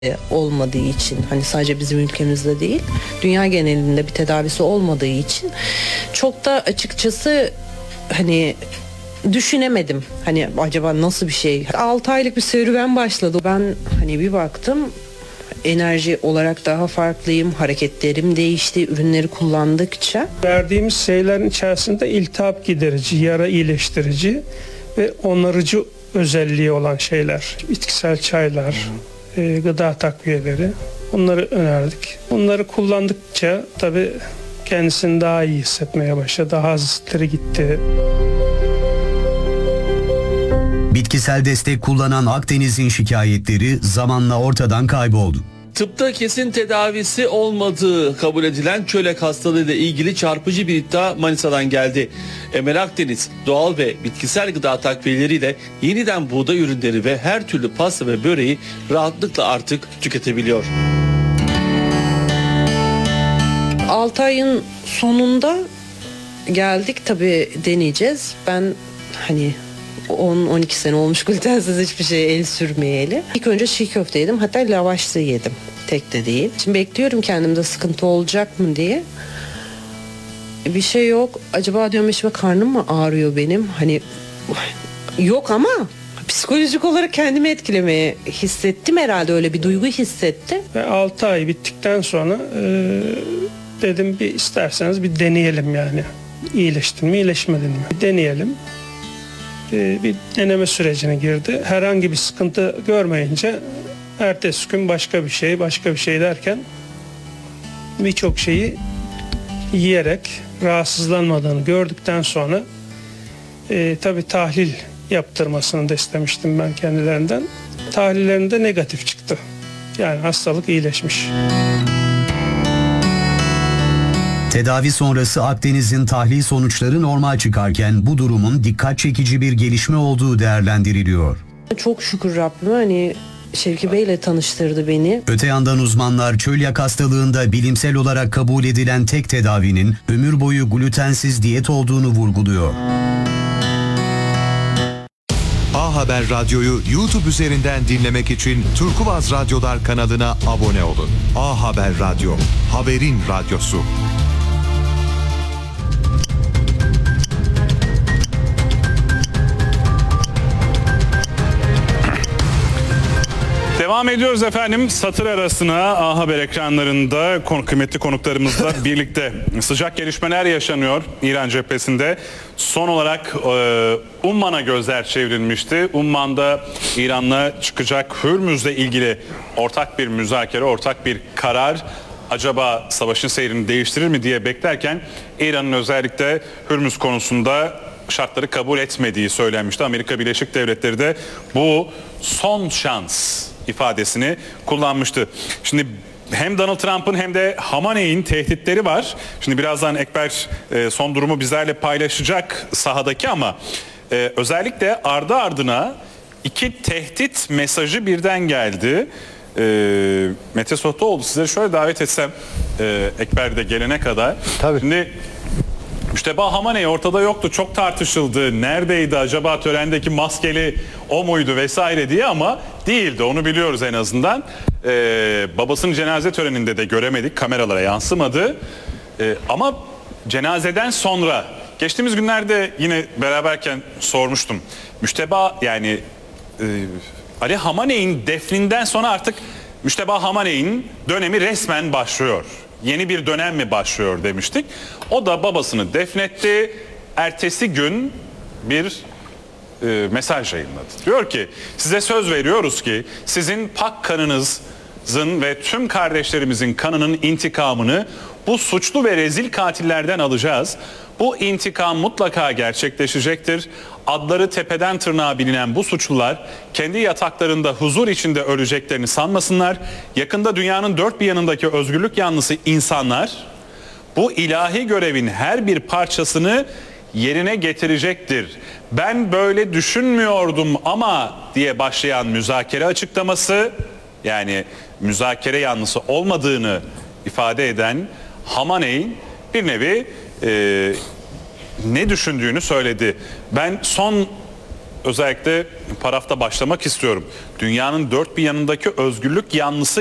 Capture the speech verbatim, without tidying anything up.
olmadığı için, hani sadece bizim ülkemizde değil, dünya genelinde bir tedavisi olmadığı için çok da açıkçası hani düşünemedim. Hani acaba nasıl bir şey? altı aylık bir serüven başladı. Ben hani bir baktım, enerji olarak daha farklıyım. Hareketlerim değişti ürünleri kullandıkça. Verdiğimiz şeylerin içerisinde iltihap giderici, yara iyileştirici ve onarıcı özelliği olan şeyler. Bitkisel çaylar, e, gıda takviyeleri, bunları önerdik. Bunları kullandıkça tabii kendisini daha iyi hissetmeye başladı. Daha hızlı gitti. Bitkisel destek kullanan Akdeniz'in şikayetleri zamanla ortadan kayboldu. Tıpta kesin tedavisi olmadığı kabul edilen çölyak hastalığıyla ilgili çarpıcı bir iddia Manisa'dan geldi. Emel Akdeniz doğal ve bitkisel gıda takviyeleriyle yeniden buğday ürünleri ve her türlü pasta ve böreği rahatlıkla artık tüketebiliyor. altı ayın sonunda geldik, tabii deneyeceğiz. Ben hani on on iki sene olmuş glutensiz hiçbir şeye el sürmeyeli. İlk önce çiğ köfte yedim, hatta lavaşlı yedim. Tek de değil. Şimdi bekliyorum kendimde sıkıntı olacak mı diye. Bir şey yok. Acaba diyorum işte karnım mı ağrıyor benim? Hani yok ama psikolojik olarak kendimi etkilemeye hissettim herhalde, öyle bir duygu hissettim. Ve altı ay bittikten sonra e, dedim bir isterseniz bir deneyelim yani. İyileştin mi, iyileşmedin mi? Bir deneyelim. Bir deneme sürecine girdi. Herhangi bir sıkıntı görmeyince ertesi gün başka bir şey, başka bir şey derken birçok şeyi yiyerek rahatsızlanmadığını gördükten sonra e, tabii tahlil yaptırmasını da istemiştim ben kendilerinden. Tahlillerinde negatif çıktı. Yani hastalık iyileşmiş. Tedavi sonrası Akdeniz'in tahlil sonuçları normal çıkarken bu durumun dikkat çekici bir gelişme olduğu değerlendiriliyor. Çok şükür Rabbime, hani Şevki Bey'le tanıştırdı beni. Öte yandan uzmanlar çölyak hastalığında bilimsel olarak kabul edilen tek tedavinin ömür boyu glutensiz diyet olduğunu vurguluyor. A Haber Radyo'yu YouTube üzerinden dinlemek için Turkuaz Radyolar kanalına abone olun. A Haber Radyo, haberin radyosu. Devam ediyoruz efendim. Satır arasına A Haber ekranlarında konu, kıymetli konuklarımızla birlikte sıcak gelişmeler yaşanıyor İran cephesinde. Son olarak e, Umman'a gözler çevrilmişti. Umman'da İran'la çıkacak Hürmüz'le ilgili ortak bir müzakere, ortak bir karar acaba savaşın seyrini değiştirir mi diye beklerken İran'ın özellikle Hürmüz konusunda şartları kabul etmediği söylenmişti. Amerika Birleşik Devletleri de bu son şans ifadesini kullanmıştı. Şimdi hem Donald Trump'ın hem de Hamaney'in tehditleri var. Şimdi birazdan Ekber e, son durumu bizlerle paylaşacak sahadaki ama e, özellikle ardı ardına iki tehdit mesajı birden geldi. E, Mete Sohtoğlu, sizleri şöyle davet etsem e, Ekber de gelene kadar. Tabii. Şimdi Müşteba Hamaney ortada yoktu, çok tartışıldı. Neredeydi acaba, törendeki maskeli o muydu vesaire diye, ama değildi, onu biliyoruz en azından. Ee, babasının cenaze töreninde de göremedik, kameralara yansımadı. Ee, ama cenazeden sonra, geçtiğimiz günlerde yine beraberken sormuştum. Müşteba yani e, Ali Hamaney'in defninden sonra artık Müşteba Hamaney'in dönemi resmen başlıyor. Yeni bir dönem mi başlıyor demiştik. O da babasını defnetti. Ertesi gün bir e, mesaj yayınladı. Diyor ki, size söz veriyoruz ki sizin pak kanınızın ve tüm kardeşlerimizin kanının intikamını bu suçlu ve rezil katillerden alacağız. Bu intikam mutlaka gerçekleşecektir. Adları tepeden tırnağa bilinen bu suçlular kendi yataklarında huzur içinde öleceklerini sanmasınlar. Yakında dünyanın dört bir yanındaki özgürlük yanlısı insanlar bu ilahi görevin her bir parçasını yerine getirecektir. Ben böyle düşünmüyordum ama diye başlayan müzakere açıklaması, yani müzakere yanlısı olmadığını ifade eden Hamaney bir nevi e, ne düşündüğünü söyledi. Ben son özellikle parafta başlamak istiyorum. Dünyanın dört bir yanındaki özgürlük yanlısı